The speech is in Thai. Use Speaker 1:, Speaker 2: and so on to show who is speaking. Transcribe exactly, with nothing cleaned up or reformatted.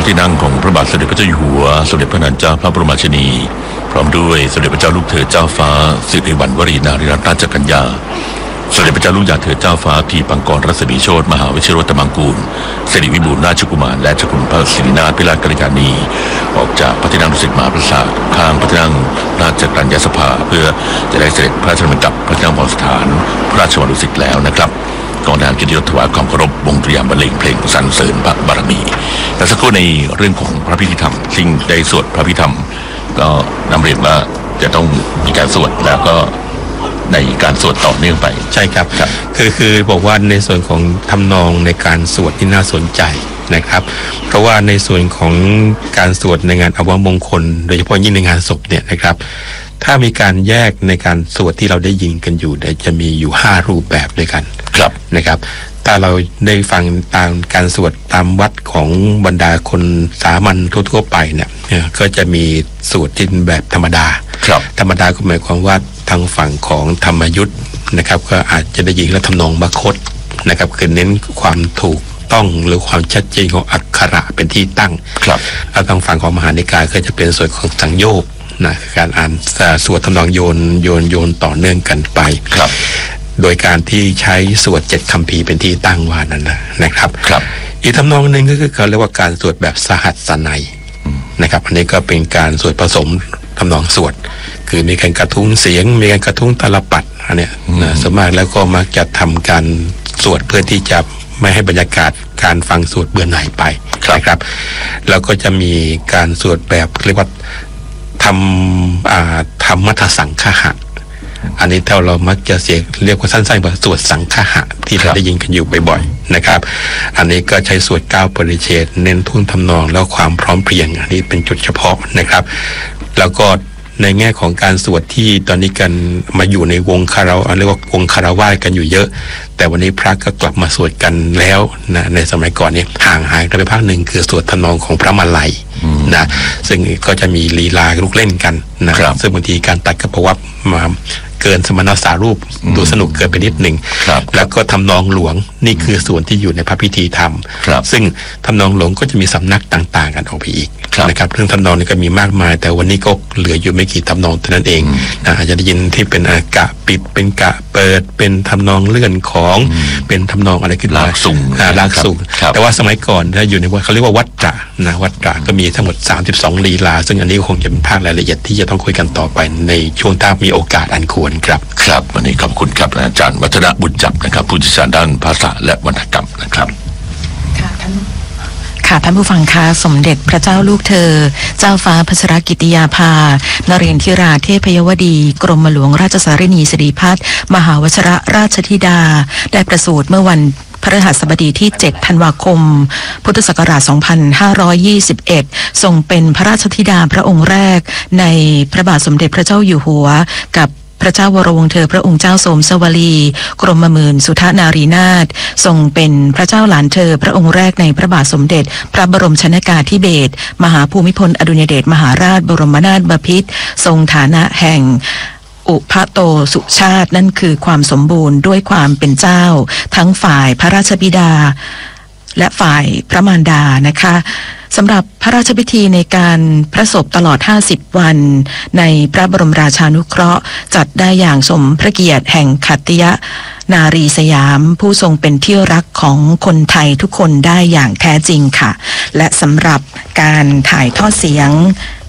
Speaker 1: ที่นั่งของพระบาทสมเด็จพระเจ้าอยู่หัวสมเด็จพระนางเจ้าพระบรมราชินีพร้อมด้วยสมเด็จพระเจ้าลูกเธอเจ้าฟ้าสิริวัณวรีนารีรัตนราชกัญญาสมเด็จพระเจ้าลูกหยาเธอเจ้าฟ้าทีปังกรรัศมีโชติมหาวิชิรวัฒนมังกูลสิริวิบูลย์ราชกุมารและเจ้าคุณพระสิรินาถพิราชกัลยาณีออกจากพระที่นั่งดุสิตมหาปราสาทข้างพระที่นั่งราชกัญญาสภาเพื่อจะได้เสด็จพระราชดำเนินกลับพระที่นั่งมหาสถานพระราชวังดุสิตแล้วนะครับกองทหารเกียรติยศถวายความเคารพวงดุริยางค์บรรเลงเพลงสรรเสริญพระบารมีแต่สักครู่ในเรื่องของพระพิธีธรรมซึ่งได้สวดพระพิธรรมก็นำเรียนว่าจะต้องมีการสวดแล้วก็ในการสวดต่อเนื่องไป
Speaker 2: ใช่ครับคือคือบอกว่าในส่วนของทำนองในการสวดที่น่าสนใจนะครับเพราะว่าในส่วนของการสวดในงานอวมงคลโดยเฉพาะยิ่งในงานศพเนี่ยนะครับถ้ามีการแยกในการสวดที่เราได้ยินกันอยู่เนี่ยจะมีอยู่ห้ารูปแบบด้วยกัน
Speaker 1: ครับ
Speaker 2: นะครับถ้าเราได้ฟังตามการสวดตามวัดของบรรดาคนสามัญทั่วๆไปเนี่ยก็จะมีสวดที่แบบธรรมดา
Speaker 1: ครับ
Speaker 2: ธรรมดาก็หมายความว่าทางฝั่งของธรรมยุทธ์นะครับก็อาจจะได้ยินและทำนองมคธนะครับคือเน้นความถูกต้องหรือความชัดเจนของอักขระเป็นที่ตั้ง
Speaker 1: ครับ
Speaker 2: แล้วทางฝั่งของมหานิกายก็จะเป็นส่วนของสังโยคนะการอ่านสวดทำนองโยนโยนโยนต่อเนื่องกันไป
Speaker 1: ครับ
Speaker 2: โดยการที่ใช้สวดเจ็ดคัมภีร์เป็นที่ตั้งว่านั้นนะนะครับ
Speaker 1: ครับ
Speaker 2: อีกทำนองหนึ่งก็คือเขาเรียกว่าการสวดแบบสหัสนัยนะครับอันนี้ก็เป็นการสวดผสมทำนองสวดคือมีการกระทุ้งเสียงมีการกระทุ้งตลปัดอันเนี้ยนะส่วนมากแล้วก็มักจะทำการสวดเพื่อที่จะไม่ให้บรรยากาศการฟังสวดเบื่อหน่ายไปนะครับแล้วก็จะมีการสวดแบบเรียกว่าทำอ่าธรรมัทสังฆะอันนี้เท่าเรามักจะเสียงเรียกว่าสั้นๆว่าสวดสังฆะที่เราได้ยินกันอยู่บ่อยๆนะครับอันนี้ก็ใช้สวดเก้าปริเฉดเน้นท่วงทำนองแล้วความพร้อมเพรียงอันนี้เป็นจุดเฉพาะนะครับแล้วก็ในแง่ของการสวดที่ตอนนี้กันมาอยู่ในวงคาราวะเรียกว่าวงคารวะกันอยู่เยอะแต่วันนี้พระก็กลับมาสวดกันแล้วนะในสมัยก่อนนี้ห่างหายกันไปภาคหนึ่งคือสวดทำนองของพระมาลัยนะซึ่งก็จะมีลีลาลูกเล่นกันนะซึ่งบางทีการตัดกับประวัติมาเกินสมณสารูปดูสนุกเกินไปนิดหนึ่งแล้วก็ทำนองหลวงนี่คือส่วนที่อยู่ในพระพิธีธรรมซึ่งทำนองหลวงก็จะมีสำนักต่างๆกันออกไปอีกนะครับเรื่องทำนองนี่ก็มีมากมายแต่วันนี้ก็เหลืออยู่ไม่กี่ทำนองเท่านั้นเองนะอาจจะได้ยินที่เป็นกะปิดเป็นกะเปิดเป็นทำนองเลื่อนของเป็นทำนองอะไรขึ้นมา
Speaker 1: ลากสุ่ง
Speaker 2: ลากสุ่งแต่ว่าสมัยก่อนถ้าอยู่ในวัดเขาเรียกว่าวัดตระนะวัดตระก็มีทั้งหมดสามสิบสองลีลาซึ่งอันนี้คงจะเป็นภาครายละเอียดที่จะต้องคุยกันต่อไปในช่วงถ้ามีโอกาสอันควรครับ
Speaker 1: ครับวันนี้ขอบคุณครับอาจารย์วัฒนบุญจับนะครับผู้เชี่ยวชาญด้านภาษาและวรรณกรรมนะครับ
Speaker 3: ค่ะท่านค่ะท่านผู้ฟังคะสมเด็จพระเจ้าลูกเธอเจ้าฟ้าพัชรกิติยาภานเรนทิราเทพยวดีกรมหลวงราชสารินีสิริพัฒน์มหาวชรราชธิดาได้ประสูติเมื่อวันพฤหัสบดีที่เจ็ดธันวาคมพุทธศักราชสองพันห้าร้อยยี่สิบเอ็ดทรงเป็นพระราชธิดาพระองค์แรกในพระบาทสมเด็จพระเจ้าอยู่หัวกับพระเจ้าวรวงศ์เธอพระองค์เจ้าสมสวลีกรมหมื่นสุทนารีนาถทรงเป็นพระเจ้าหลานเธอพระองค์แรกในพระบาทสมเด็จพระบรมชนกาธิเบศรมหาภูมิพลอดุลยเดชมหาราชบรมนาถบพิตรทรงฐานะแห่งอุปโตสุชาตินั่นคือความสมบูรณ์ด้วยความเป็นเจ้าทั้งฝ่ายพระราชบิดาและฝ่ายพระมารดานะคะสำหรับพระราชพิธีในการพระศพตลอดห้าสิบวันในพระบรมราชานุเคราะห์จัดได้อย่างสมพระเกียรติแห่งขัตติยนารีสยามผู้ทรงเป็นที่รักของคนไทยทุกคนได้อย่างแท้จริงค่ะและสำหรับการถ่ายทอดเสียง